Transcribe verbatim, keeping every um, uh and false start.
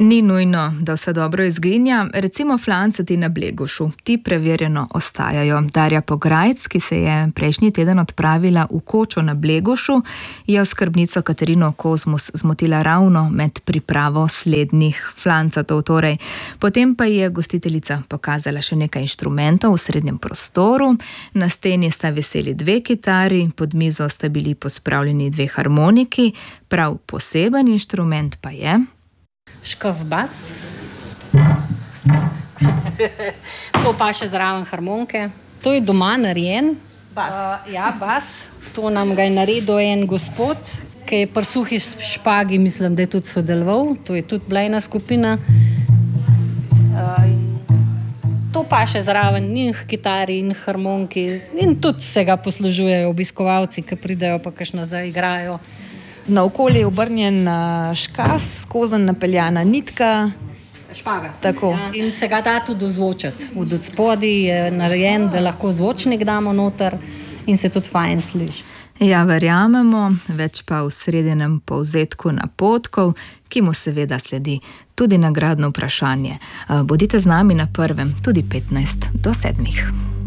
Ni nujno, da vse dobro izginja, recimo flancati na Blegušu. Ti preverjeno ostajajo. Darja Pograjc, ki se je prejšnji teden odpravila v kočo na Blegušu, je oskrbnico Katarino Kozmus zmotila ravno med pripravo slednjih flancatov. Torej. Potem pa je gostiteljica pokazala še nekaj inštrumentov v srednjem prostoru. Na steni sta veseli dve kitari, pod mizo sta bili pospravljeni dve harmoniki, prav poseben inštrument pa je škaf bas. To pa še zraven harmonike. To je doma narejen. Bas. Uh, ja, bas. To nam ga je naredil en gospod, ki je pri Suhi špagi, mislim, da je tudi sodeloval. To je tudi bila ena skupina. Uh, to pa še zraven in kitari in harmoniki. In tudi se ga poslužujejo obiskovalci, ki pridejo pa kakšno zaigrajo. Naokoli je obrnjen škaf, skozi napeljana nitka. Špaga. Tako. Ja. In se ga da tudi ozvočiti. Od spodaj je narejen, da lahko zvočnik damo noter in se tudi fajn sliši. Ja, verjamemo, več pa v sredinem povzetku napotkov, ki mu seveda sledi tudi nagradno vprašanje. Bodite z nami na prvem, tudi petnajst do sedmih.